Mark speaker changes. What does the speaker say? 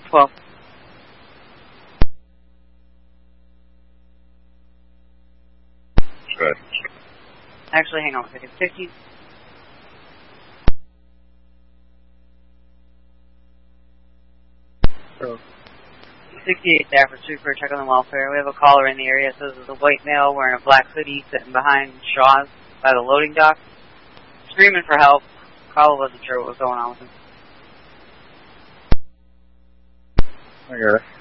Speaker 1: 12.
Speaker 2: Good.
Speaker 1: Actually, hang on a second. 50.
Speaker 2: So,
Speaker 1: 68 Stafford Street for a check on the welfare. We have a caller in the area. It says there's a white male wearing a black hoodie sitting behind Shaw's by the loading dock, screaming for help. Caller wasn't sure what was going on with him.
Speaker 2: I got it.